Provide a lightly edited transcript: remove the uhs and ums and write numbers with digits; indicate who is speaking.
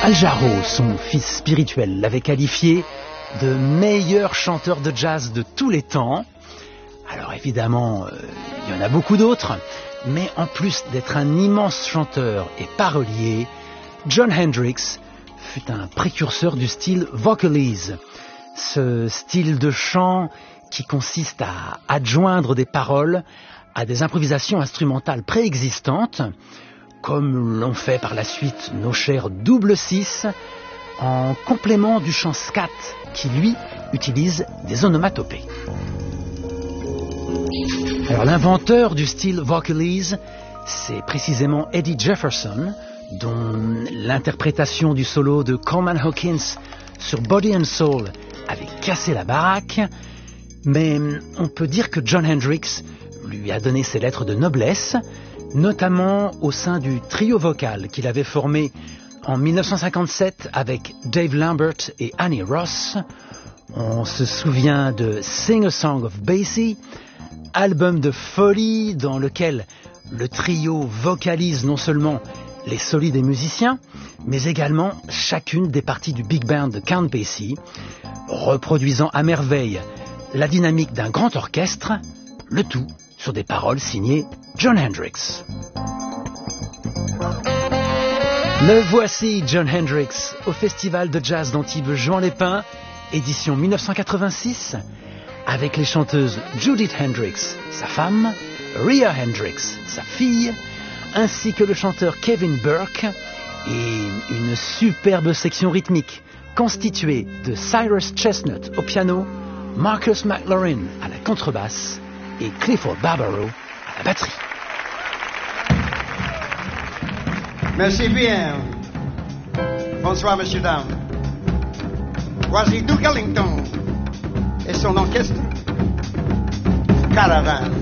Speaker 1: Al Jarreau, son fils spirituel, l'avait qualifié de meilleur chanteur de jazz de tous les temps. Alors évidemment, il y en a beaucoup d'autres, mais en plus d'être un immense chanteur et parolier, Jon Hendricks fut un précurseur du style vocalese, ce style de chant qui consiste à adjoindre des paroles à des improvisations instrumentales préexistantes, comme l'ont fait par la suite nos chers Double Six, en complément du chant scat qui, lui, utilise des onomatopées. Alors l'inventeur du style vocalese, c'est précisément Eddie Jefferson, dont l'interprétation du solo de Coleman Hawkins sur Body and Soul avait cassé la baraque, mais on peut dire que Jon Hendricks lui a donné ses lettres de noblesse, notamment au sein du trio vocal qu'il avait formé en 1957 avec Dave Lambert et Annie Ross. On se souvient de Sing a Song of Basie, album de folie dans lequel le trio vocalise non seulement les solis des musiciens, mais également chacune des parties du big band de Count Basie, reproduisant à merveille la dynamique d'un grand orchestre, le tout sur des paroles signées Jon Hendricks. Le voici, Jon Hendricks, au festival de jazz d'Antibes Jean Lépin, édition 1986, avec les chanteuses Judith Hendricks, sa femme, Rhea Hendricks, sa fille, ainsi que le chanteur Kevin Burke, et une superbe section rythmique constituée de Cyrus Chestnut au piano, Marcus McLaurin à la contrebasse et Clifford Barbaro à la batterie.
Speaker 2: Merci bien. Bonsoir, messieurs, dames. Voici Duke Ellington et son orchestre Caravane.